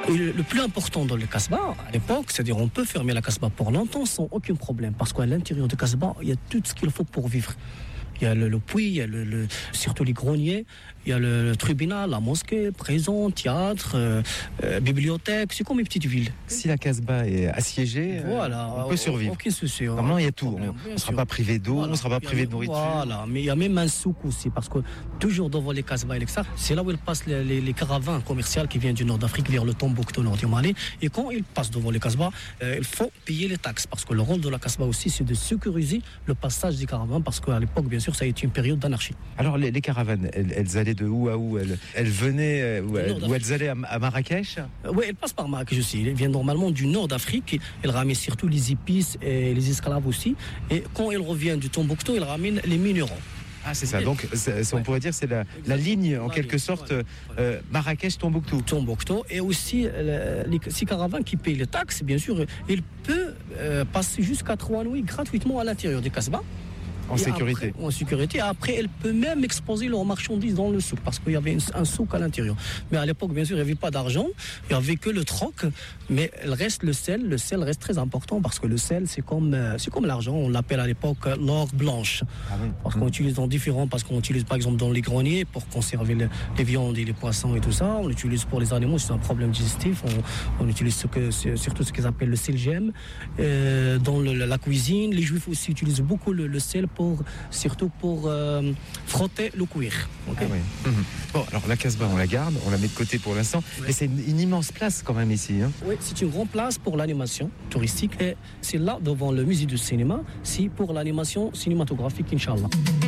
Et le plus important dans le Casbah, à l'époque, c'est-à-dire on peut fermer la Casbah pour longtemps sans aucun problème, parce qu'à l'intérieur du Casbah, il y a tout ce qu'il faut pour vivre. Il y a le puits, il y a surtout les greniers, il y a le tribunal, la mosquée, prison, théâtre, bibliothèque. C'est comme une petite ville. Si la Casbah est assiégée, on peut survivre. Aucun souci. Normalement, il y a tout. On ne sera pas privé d'eau, on ne sera pas privé de nourriture. Voilà, mais il y a même un souk aussi, parce que toujours devant les Casbah et les Ksar, c'est là où ils passent les caravanes commerciales qui viennent du nord d'Afrique vers le Tombouctou, nord du Mali. Et quand ils passent devant les Casbah, il faut payer les taxes, parce que le rôle de la Casbah aussi, c'est de sécuriser le passage des caravanes, parce qu'à l'époque, bien sûr, ça a été une période d'anarchie. Alors les caravanes, elles allaient de où à où? Elles venaient où elles allaient à Marrakech? Oui, elles passent par Marrakech aussi. Elles viennent normalement du nord d'Afrique. Elles ramènent surtout les épices et les esclaves aussi. Et quand elles reviennent du Tombouctou, elles ramènent les minéraux. Ah, c'est ça. Donc, on pourrait dire c'est la ligne, en quelque sorte, Marrakech-Tombouctou. Tombouctou. Et aussi, ces caravanes qui payent les taxes, bien sûr, ils peuvent passer jusqu'à 3 nuits gratuitement à l'intérieur du Casbah. En sécurité. En sécurité. Après, elle peut même exposer leurs marchandises dans le souk, parce qu'il y avait un souk à l'intérieur. Mais à l'époque, bien sûr, il n'y avait pas d'argent, il n'y avait que le troc, mais il reste le sel. Le sel reste très important, parce que le sel, c'est comme l'argent. On l'appelle à l'époque l'or blanche. Ah oui. Parce qu'on utilise dans différents, parce qu'on utilise par exemple dans les greniers pour conserver les viandes et les poissons et tout ça. On l'utilise pour les animaux, c'est un problème digestif. On utilise surtout ce qu'ils appellent le sel gemme. Dans la cuisine, les juifs aussi utilisent beaucoup le sel surtout pour frotter le cuir. Okay. Ah oui. Bon, alors la Casbah, on la garde, on la met de côté pour l'instant, mais c'est une immense place quand même ici. Hein. Oui, c'est une grande place pour l'animation touristique et c'est là devant le musée du cinéma, c'est pour l'animation cinématographique, Inch'Allah.